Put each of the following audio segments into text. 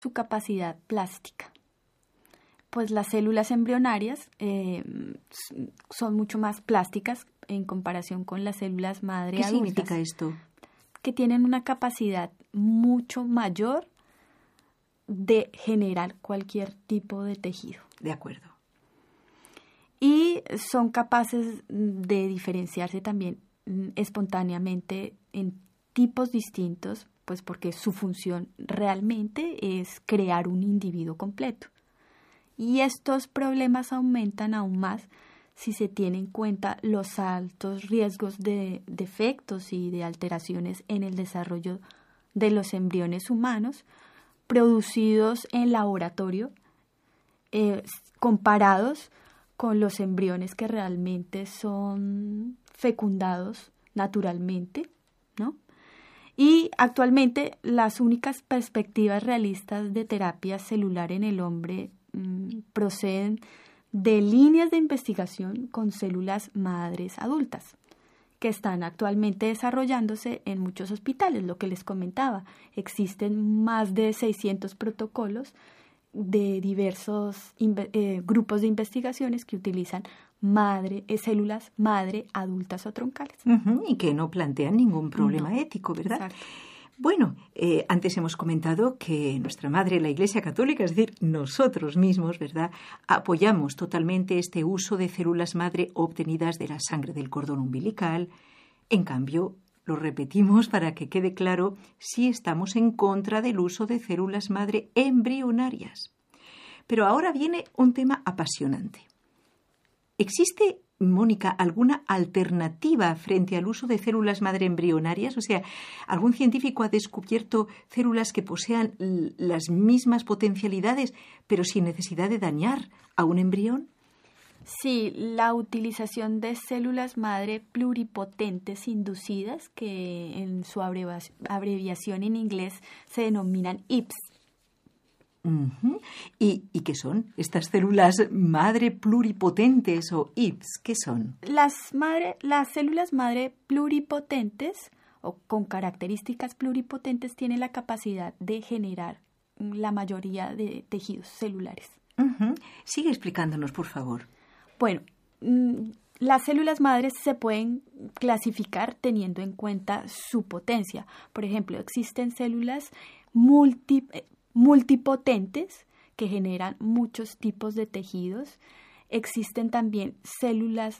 su capacidad plástica. Pues las células embrionarias son mucho más plásticas en comparación con las células madre adultas. ¿Qué significa esto? Que tienen una capacidad mucho mayor de generar cualquier tipo de tejido. De acuerdo. Y son capaces de diferenciarse también espontáneamente en tipos distintos, pues porque su función realmente es crear un individuo completo. Y estos problemas aumentan aún más si se tiene en cuenta los altos riesgos de defectos y de alteraciones en el desarrollo de los embriones humanos producidos en laboratorio, comparados con los embriones que realmente son fecundados naturalmente, ¿no? Y actualmente las únicas perspectivas realistas de terapia celular en el hombre proceden de líneas de investigación con células madres adultas, que están actualmente desarrollándose en muchos hospitales. Lo que les comentaba, existen más de 600 protocolos de diversos grupos de investigaciones que utilizan células madre adultas o troncales. Y que no plantean ningún problema ético, ¿verdad? Exacto. Bueno, antes hemos comentado que nuestra madre, la Iglesia Católica, es decir, nosotros mismos, ¿verdad?, apoyamos totalmente este uso de células madre obtenidas de la sangre del cordón umbilical. En cambio, lo repetimos para que quede claro, sí estamos en contra del uso de células madre embrionarias. Pero ahora viene un tema apasionante. ¿Existe, Mónica, alguna alternativa frente al uso de células madre embrionarias? O sea, ¿algún científico ha descubierto células que posean las mismas potencialidades, pero sin necesidad de dañar a un embrión? Sí, la utilización de células madre pluripotentes inducidas, que en su abreviación en inglés se denominan IPS. ¿Y qué son estas células madre pluripotentes o IPS? ¿Qué son? Las células madre pluripotentes o con características pluripotentes tienen la capacidad de generar la mayoría de tejidos celulares. Sigue explicándonos, por favor. Bueno, las células madres se pueden clasificar teniendo en cuenta su potencia. Por ejemplo, existen células multipotentes que generan muchos tipos de tejidos. Existen también células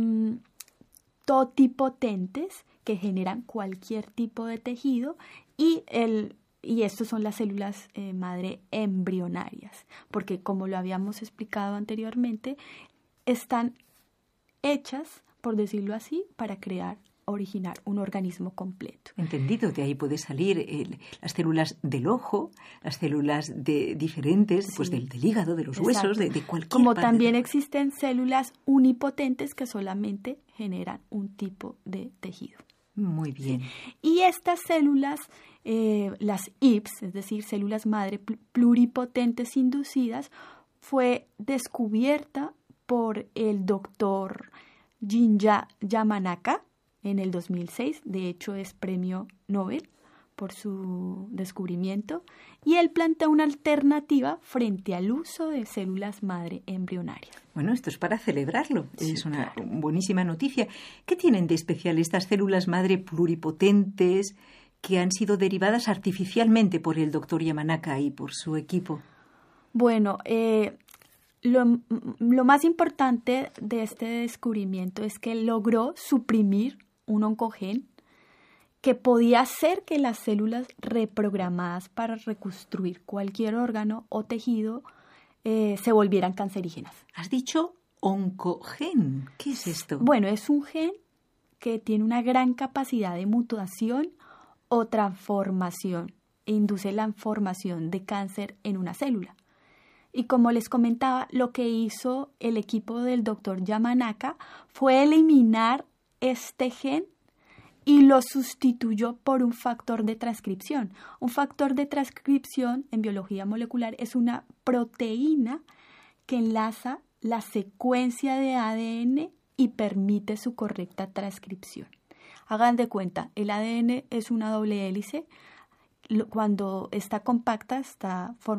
totipotentes que generan cualquier tipo de tejido y estas son las células madre embrionarias, porque como lo habíamos explicado anteriormente, están hechas, por decirlo así, para originar un organismo completo. Entendido, de ahí puede salir las células del ojo, las células diferentes, sí, pues del hígado, de los huesos, de cualquier Como parte. También existen células unipotentes que solamente generan un tipo de tejido. Muy bien. Y estas células, las IPS, es decir, células madre pluripotentes inducidas, fue descubierta por el doctor Shinya Yamanaka en el 2006. De hecho, es premio Nobel por su descubrimiento. Y él plantea una alternativa frente al uso de células madre embrionarias. Bueno, esto es para celebrarlo. Sí, es una claro. buenísima noticia. ¿Qué tienen de especial estas células madre pluripotentes que han sido derivadas artificialmente por el doctor Yamanaka y por su equipo? Bueno, lo más importante de este descubrimiento es que logró suprimir un oncogen que podía hacer que las células reprogramadas para reconstruir cualquier órgano o tejido se volvieran cancerígenas. ¿Has dicho oncogen? ¿Qué es esto? Bueno, es un gen que tiene una gran capacidad de mutación o transformación e induce la formación de cáncer en una célula. Y como les comentaba, lo que hizo el equipo del doctor Yamanaka fue eliminar este gen y lo sustituyó por un factor de transcripción. Un factor de transcripción en biología molecular es una proteína que enlaza la secuencia de ADN y permite su correcta transcripción. Hagan de cuenta, el ADN es una doble hélice cuando está compacta está